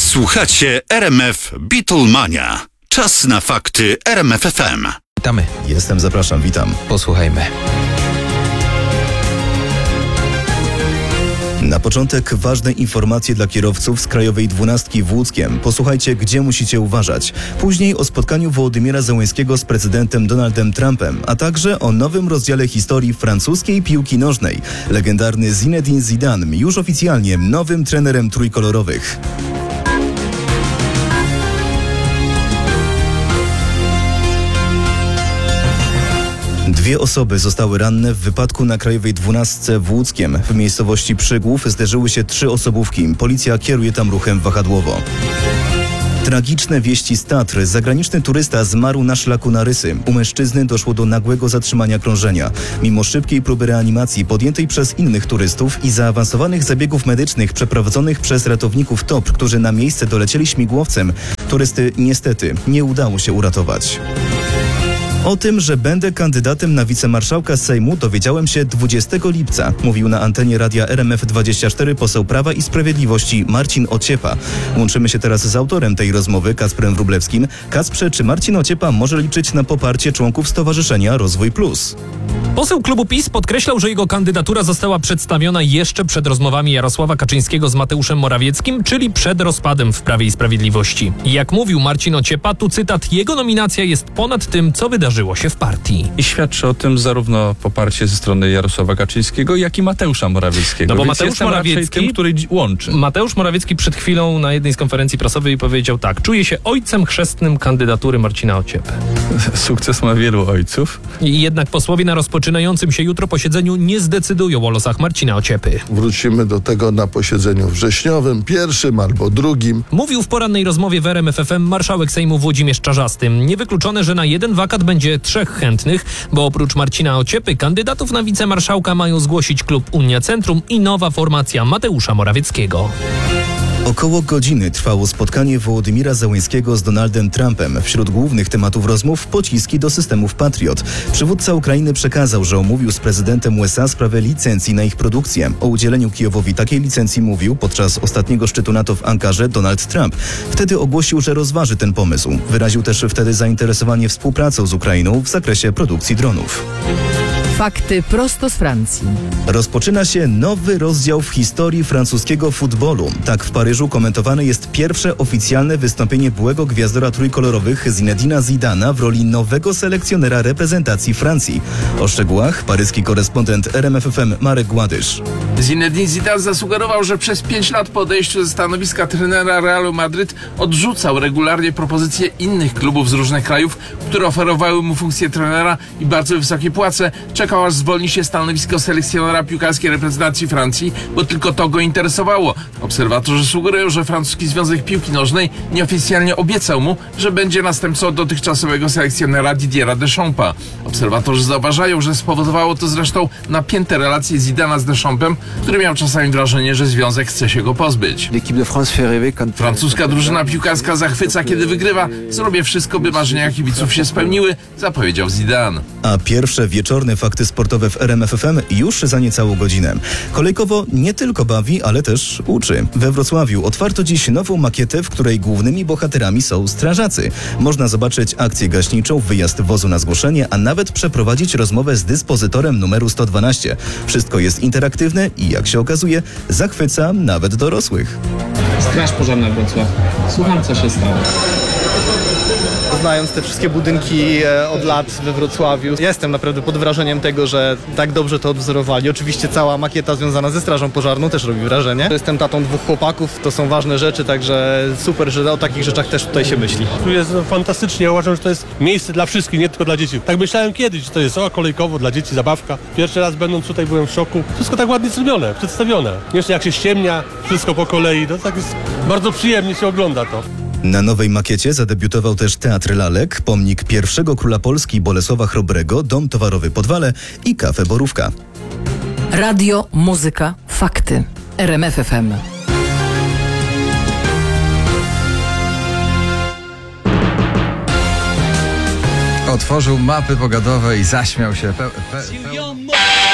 Słuchacie RMF Beatlemania. Czas na fakty RMF FM. Witamy. Jestem, zapraszam, witam. Posłuchajmy. Na początek ważne informacje dla kierowców z Krajowej 12 w Łódzkiem. Posłuchajcie, gdzie musicie uważać. Później o spotkaniu Wołodymyra Zełenskiego z prezydentem Donaldem Trumpem, a także o nowym rozdziale historii francuskiej piłki nożnej. Legendarny Zinedine Zidane już oficjalnie nowym trenerem trójkolorowych. Dwie osoby zostały ranne w wypadku na Krajowej 12 w Łódzkiem. W miejscowości Przygłów zderzyły się 3 osobówki. Policja kieruje tam ruchem wahadłowo. Tragiczne wieści z Tatr. Zagraniczny turysta zmarł na szlaku na Rysy. U mężczyzny doszło do nagłego zatrzymania krążenia. Mimo szybkiej próby reanimacji podjętej przez innych turystów i zaawansowanych zabiegów medycznych przeprowadzonych przez ratowników TOPR, którzy na miejsce dolecieli śmigłowcem, turysty niestety nie udało się uratować. O tym, że będę kandydatem na wicemarszałka Sejmu, dowiedziałem się 20 lipca, mówił na antenie radia RMF24 poseł Prawa i Sprawiedliwości Marcin Ociepa. Łączymy się teraz z autorem tej rozmowy, Kacprem Wróblewskim. Kacprze, czy Marcin Ociepa może liczyć na poparcie członków Stowarzyszenia Rozwój Plus? Poseł klubu PiS podkreślał, że jego kandydatura została przedstawiona jeszcze przed rozmowami Jarosława Kaczyńskiego z Mateuszem Morawieckim, czyli przed rozpadem w Prawie i Sprawiedliwości. Jak mówił Marcin Ociepa, tu cytat, jego nominacja jest ponad tym, co wydarzyło się w partii. I świadczy o tym zarówno poparcie ze strony Jarosława Kaczyńskiego, jak i Mateusza Morawieckiego. No bo Więc Mateusz Morawiecki, tym, który łączy. Mateusz Morawiecki przed chwilą na jednej z konferencji prasowej powiedział tak: czuję się ojcem chrzestnym kandydatury Marcina Ociepy. Sukces ma wielu ojców. I jednak posłowie na rozpoczynającym się jutro posiedzeniu nie zdecydują o losach Marcina Ociepy. Wrócimy do tego na posiedzeniu wrześniowym, pierwszym albo drugim. Mówił w porannej rozmowie w RMF FM marszałek Sejmu Włodzimierz Czarzasty. Niewykluczone, że na jeden wakat będzie 3 chętnych, bo oprócz Marcina Ociepy kandydatów na wicemarszałka mają zgłosić klub Unia Centrum i nowa formacja Mateusza Morawieckiego. Około godziny trwało spotkanie Wołodymyra Zełenskiego z Donaldem Trumpem. Wśród głównych tematów rozmów pociski do systemów Patriot. Przywódca Ukrainy przekazał, że omówił z prezydentem USA sprawę licencji na ich produkcję. O udzieleniu Kijowowi takiej licencji mówił podczas ostatniego szczytu NATO w Ankarze Donald Trump. Wtedy ogłosił, że rozważy ten pomysł. Wyraził też wtedy zainteresowanie współpracą z Ukrainą w zakresie produkcji dronów. Fakty prosto z Francji. Rozpoczyna się nowy rozdział w historii francuskiego futbolu. Tak w Paryżu komentowane jest pierwsze oficjalne wystąpienie byłego gwiazdora trójkolorowych Zinedina Zidana w roli nowego selekcjonera reprezentacji Francji. O szczegółach paryski korespondent RMF FM Marek Gładysz. Zinedine Zidane zasugerował, że przez 5 lat po odejściu ze stanowiska trenera Realu Madryt odrzucał regularnie propozycje innych klubów z różnych krajów, które oferowały mu funkcję trenera i bardzo wysokie płace. Czekał, aż zwolni się stanowisko selekcjonera piłkarskiej reprezentacji Francji, bo tylko to go interesowało. Obserwatorzy sugerują, że francuski Związek Piłki Nożnej nieoficjalnie obiecał mu, że będzie następcą dotychczasowego selekcjonera Didiera Deschampsa. Obserwatorzy zauważają, że spowodowało to zresztą napięte relacje Zidana z Deschampsem, który miał czasami wrażenie, że związek chce się go pozbyć. Francuska drużyna piłkarska zachwyca, kiedy wygrywa. Zrobię wszystko, by marzenia kibiców się spełniły, zapowiedział Zidane. A pierwsze wieczorne fakty sportowe w RMF FM już za niecałą godzinę. Kolejkowo nie tylko bawi, ale też uczy. We Wrocławiu otwarto dziś nową makietę, w której głównymi bohaterami są strażacy. Można zobaczyć akcję gaśniczą, wyjazd wozu na zgłoszenie, a nawet przeprowadzić rozmowę z dyspozytorem numeru 112. Wszystko jest interaktywne i, jak się okazuje, zachwyca nawet dorosłych. Straż Pożarna Wrocław. Słucham, co się stało. Znając te wszystkie budynki od lat we Wrocławiu, jestem naprawdę pod wrażeniem tego, że tak dobrze to odwzorowali. Oczywiście cała makieta związana ze Strażą Pożarną też robi wrażenie. Jestem tatą 2 chłopaków, to są ważne rzeczy, także super, że o takich rzeczach też tutaj się myśli. Tu jest fantastycznie, ja uważam, że to jest miejsce dla wszystkich, nie tylko dla dzieci. Tak myślałem kiedyś, że to jest kolejkowo dla dzieci, zabawka. Pierwszy raz będąc tutaj byłem w szoku. Wszystko tak ładnie zrobione, przedstawione. Jeszcze jak się ściemnia, wszystko po kolei, to tak jest bardzo przyjemnie się ogląda to. Na nowej makiecie zadebiutował też Teatr Lalek, pomnik pierwszego króla Polski Bolesława Chrobrego, Dom Towarowy Podwale i Kafe Borówka. Radio, muzyka, fakty. RMF FM. Otworzył mapy pogodowe i zaśmiał się.